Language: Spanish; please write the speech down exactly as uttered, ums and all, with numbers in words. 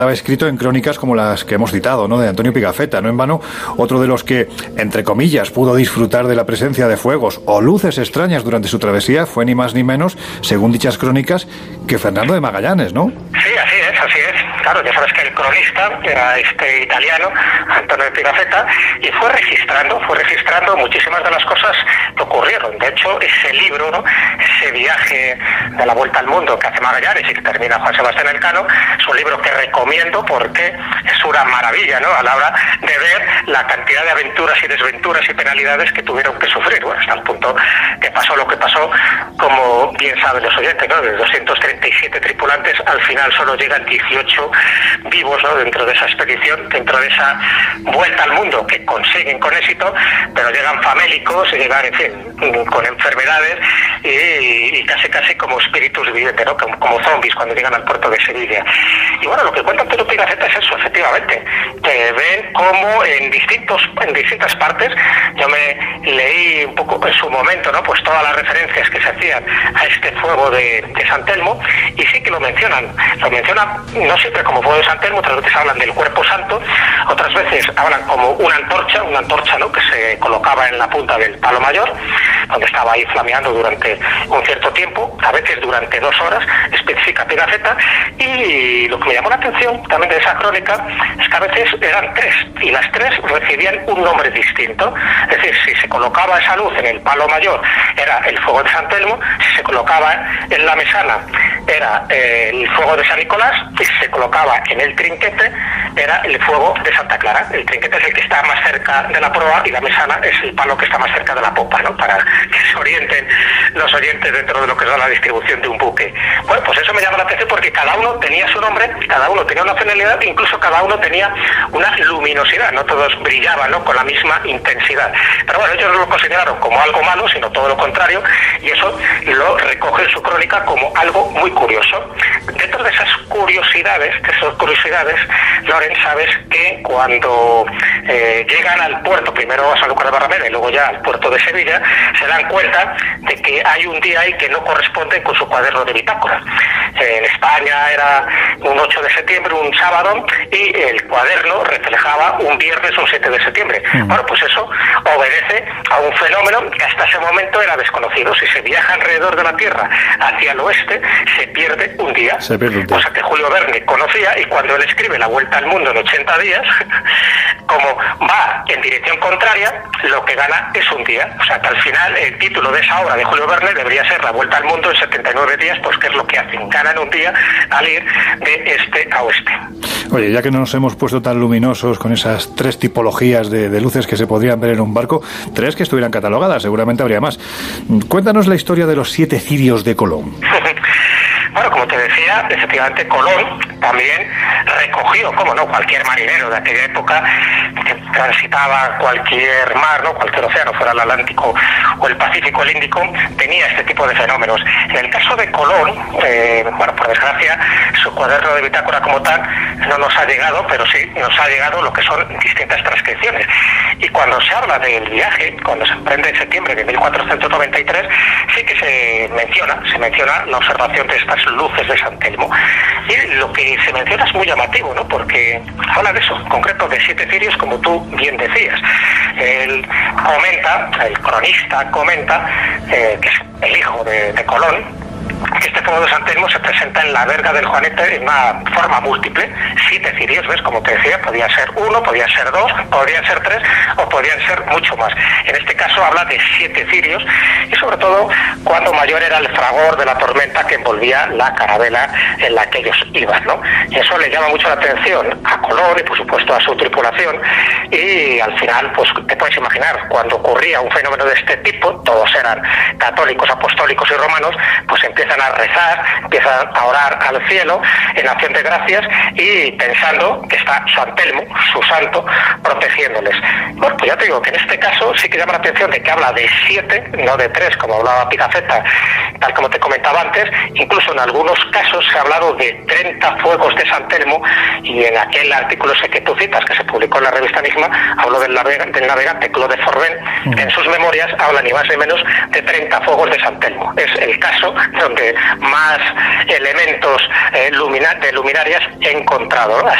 Estaba escrito en crónicas como las que hemos citado, ¿no?, de Antonio Pigafetta. No en vano, otro de los que, entre comillas, pudo disfrutar de la presencia de fuegos o luces extrañas durante su travesía fue ni más ni menos, según dichas crónicas, que Fernando de Magallanes, ¿no? Sí, así es, así es. Claro, ya sabes que el cronista era este italiano, Antonio Pigafetta, y fue registrando, fue registrando muchísimas de las cosas que ocurrieron. De hecho, ese libro, ¿no?, ese viaje de la vuelta al mundo que hace Magallanes y que termina Juan Sebastián Elcano, es un libro que recomiendo porque es una maravilla, ¿no?, a la hora de ver la cantidad de aventuras y desventuras y penalidades que tuvieron que sufrir. Bueno, hasta el punto que pasó lo que pasó, como bien saben los oyentes, ¿no?, de doscientos treinta y siete tripulantes, al final solo llegan dieciocho vivos, ¿no?, dentro de esa expedición, dentro de esa vuelta al mundo que consiguen con éxito, pero llegan famélicos, llegan, en fin, con enfermedades y, y casi casi como espíritus vivientes, ¿no?, como, como zombies cuando llegan al puerto de Sevilla. Y bueno, lo que cuenta Antonio Pigafetta es eso, efectivamente, que ven cómo en distintos, en distintas partes, yo me leí un poco en su momento, ¿no?, pues todas las referencias que se hacían a este fuego de, de San Telmo, y sí que lo mencionan, lo mencionan no siempre como fuego de San Telmo, otras veces hablan del cuerpo santo, otras veces hablan como una antorcha, una antorcha, ¿no?, que se colocaba en la punta del palo mayor, donde estaba ahí flameando durante un cierto tiempo, a veces durante dos horas, especifica Pigafetta, y lo que me llamó la atención también de esa crónica es que a veces eran tres, y las tres recibían un nombre distinto. Es decir, si se colocaba esa luz en el palo mayor era el fuego de San Telmo, si se colocaba en la mesana era eh, el fuego de San Nicolás, y si se colocaba en el trinquete era el fuego de Santa Clara. El trinquete es el que está más cerca de la proa y la mesana es el palo que está más cerca de la popa, ¿no?, para que se orienten los oyentes dentro de lo que es la distribución de un buque. Bueno, pues eso me llama la atención porque cada uno tenía su nombre, cada uno tenía una finalidad, incluso cada uno tenía una luminosidad, no todos brillaban, ¿no?, con la misma intensidad. Pero bueno, ellos no lo consideraron como algo malo, sino todo lo contrario, y eso lo recoge en su crónica como algo muy curioso. Dentro de esas curiosidades, de esas curiosidades, Loren, sabes que cuando eh, llegan al puerto, primero a Sanlúcar de Barrameda y luego ya al puerto de Sevilla, se dan cuenta de que hay un día ahí que no corresponde con su cuaderno de bitácora. Eh, en España era un ocho de septiembre, un sábado, y el cuaderno reflejaba un viernes, un siete de septiembre. Mm. Bueno, pues eso obedece a un fenómeno que hasta ese momento era desconocido. Si se viaja alrededor de la Tierra hacia el oeste, se pierde un día. Se pierde un día. Cosa que Julio Verne conocía, y cuando él escribe La Vuelta al Mundo en ochenta días, como va en dirección contraria, lo que gana es un día. O sea que al final el título de esa obra de Julio Verne debería ser La Vuelta al Mundo en setenta y nueve días, pues que es lo que hacen, ganan un día al ir de este a oeste. Oye, ya que no nos hemos puesto tan luminosos con esas tres tipologías de, de luces que se podrían ver en un barco, tres que estuvieran catalogadas, seguramente habría más. Cuéntanos la historia de los siete cirios de Colón. Bueno, como te decía, efectivamente Colón también recogió, como no, cualquier marinero de aquella época que transitaba cualquier mar, no, cualquier océano, fuera el Atlántico o el Pacífico, el Índico, tenía este tipo de fenómenos. En el caso de Colón, eh, bueno, por desgracia, su cuaderno de bitácora como tal no nos ha llegado, pero sí nos ha llegado lo que son distintas transcripciones. Y cuando se habla del viaje, cuando se emprende en septiembre de mil cuatrocientos noventa y tres, sí que se menciona, se menciona la observación de estas luces de San Telmo. Y lo que se menciona es muy llamativo, ¿no?, porque habla de eso, en concreto de siete cirios, como tú bien decías. Él comenta, el cronista comenta, eh, que es el hijo de, de Colón, que este fuego de San Telmo se presenta en la verga del Juanete en una forma múltiple, siete cirios, ¿ves? Como te decía, podía ser uno, podía ser dos, podían ser tres o podían ser mucho más. En este caso habla de siete cirios, y sobre todo cuando mayor era el fragor de la tormenta que envolvía la carabela en la que ellos iban, ¿no? Y eso le llama mucho la atención a Colón y por supuesto a su tripulación, y al final, pues te puedes imaginar, cuando ocurría un fenómeno de este tipo, todos eran católicos, apostólicos y romanos, pues empiezan a rezar, empiezan a orar al cielo en acción de gracias y pensando que está San Telmo, su santo, protegiéndoles. Bueno, pues ya te digo que en este caso sí que llama la atención de que habla de siete, no de tres, como hablaba Pigafetta, tal como te comentaba antes. Incluso en algunos casos se ha hablado de treinta fuegos de San Telmo, y en aquel artículo ese que tú citas, que se publicó en la revista Enigma, habló del, navega, del navegante Claude Forbin, que en sus memorias habla ni más ni menos de treinta fuegos de San Telmo. Es el caso donde que más elementos eh, lumina- de luminarias he encontrado, ¿no?